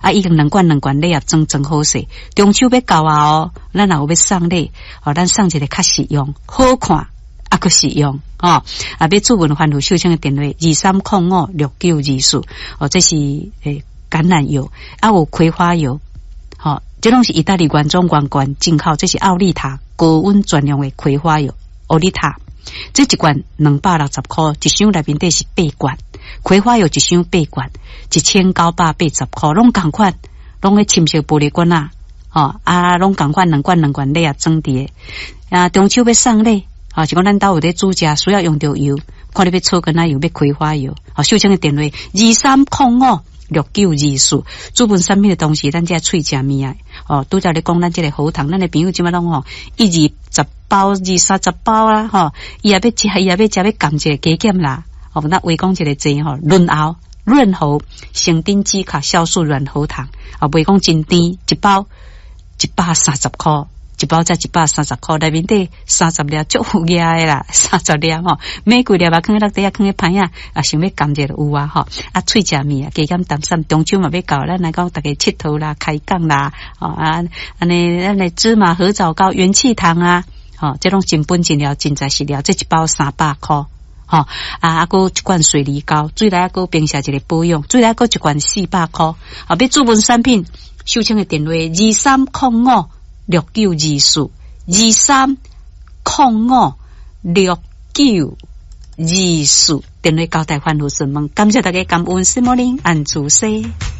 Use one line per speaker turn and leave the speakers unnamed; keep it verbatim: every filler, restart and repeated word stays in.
啊，已经两罐两罐礼盒装装好势，中秋要到啊哦，咱也有要送礼，哦，咱送一个较实用、好看。啊，个使用哦，啊，要注文番薯秀清的电话二三零五六九二四哦，这是诶橄榄油啊，有葵花油，好、哦，这拢是意大利原装原罐进口，这是奥利塔高温专用的葵花油，奥利塔，这一罐两百六十块，一箱内面底是八罐，葵花油一箱八罐，一千九百八十块，拢同款，拢个深色玻璃罐啊，哦啊，拢同款两罐两罐礼啊装伫啊，中秋要送礼。啊，是讲咱兜有咧煮食，需要用到油，看你要草根仔油，要葵花油。啊，秀清的电话二三零五六九二四，主本产品的东西，咱这喙食面啊。哦，拄则咧讲咱这个好糖，咱的朋友即马拢吼，一二十包、二三十包啦，吼，伊也要食，伊也要食，要减一个加减啦。哦，咱话讲一个字吼，润喉、润喉、生丁基卡酵素软喉糖，啊，袂讲真甜，一包一百三十块。一包才一百三十块，内面底三十粒足有牙的啦，三十粒吼，每几粒啊，放喺落底啊，放喺盘啊，啊，想要甘蔗就有啊吼，啊，喙食面啊，加减淡淡，中秋嘛要到，咱来讲大家佚佗啦，开讲啦，哦啊，安尼咱的芝麻合枣糕、元气糖啊，哦，这种真本真料、真材实料，这一包三百块，吼、哦、啊，啊，搁一罐水梨膏，最来搁冰下一个保养，最来搁一罐四百块，啊，要注文产品，秀清的电话二三零五。六九二四二三零五六九二四，电话交代番薯询问，感谢大家感恩，什么人按住西。